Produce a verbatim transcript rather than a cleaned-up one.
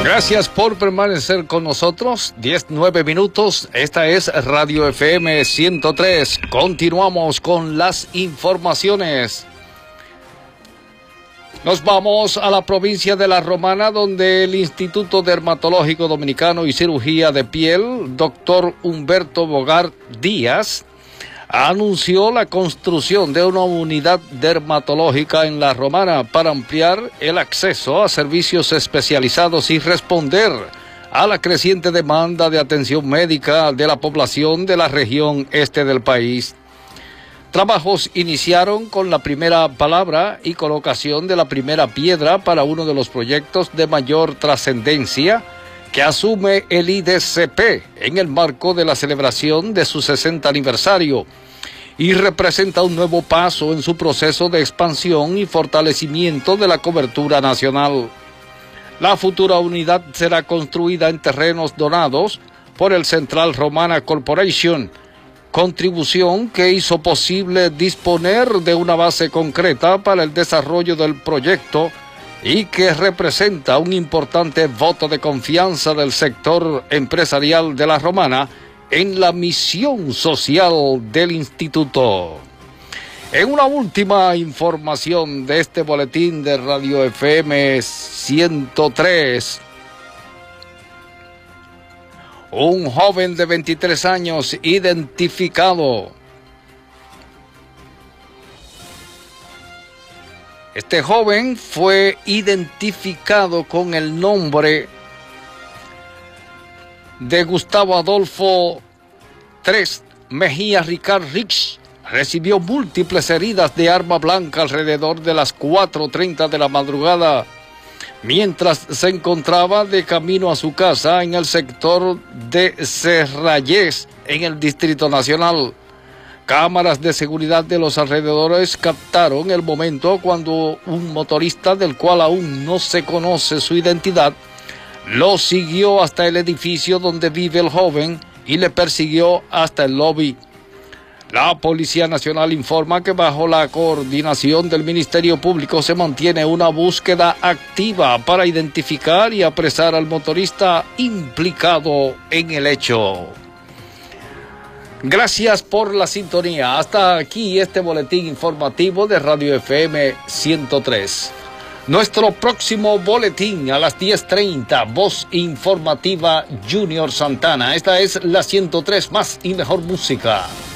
Gracias por permanecer con nosotros. diez, nueve minutos. Esta es Radio F M ciento tres. Continuamos con las informaciones. Nos vamos a la provincia de La Romana, donde el Instituto Dermatológico Dominicano y Cirugía de Piel, doctor Humberto Bogar Díaz, anunció la construcción de una unidad dermatológica en La Romana para ampliar el acceso a servicios especializados y responder a la creciente demanda de atención médica de la población de la región este del país. Trabajos iniciaron con la primera palabra y colocación de la primera piedra para uno de los proyectos de mayor trascendencia que asume el I D C P en el marco de la celebración de su sesenta aniversario y representa un nuevo paso en su proceso de expansión y fortalecimiento de la cobertura nacional. La futura unidad será construida en terrenos donados por el Central Romana Corporation, contribución que hizo posible disponer de una base concreta para el desarrollo del proyecto y que representa un importante voto de confianza del sector empresarial de La Romana en la misión social del instituto. En una última información de este boletín de Radio F M ciento tres, un joven de veintitrés años identificado. Este joven fue identificado con el nombre de Gustavo Adolfo tres Mejía Ricard Rix. Recibió múltiples heridas de arma blanca alrededor de las cuatro treinta de la madrugada, mientras se encontraba de camino a su casa en el sector de Serrayes, en el Distrito Nacional. Cámaras de seguridad de los alrededores captaron el momento cuando un motorista, del cual aún no se conoce su identidad, lo siguió hasta el edificio donde vive el joven y le persiguió hasta el lobby. La Policía Nacional informa que bajo la coordinación del Ministerio Público se mantiene una búsqueda activa para identificar y apresar al motorista implicado en el hecho. Gracias por la sintonía. Hasta aquí este boletín informativo de Radio F M ciento tres. Nuestro próximo boletín a las diez treinta, voz informativa Junior Santana. Esta es la ciento tres, más y mejor música.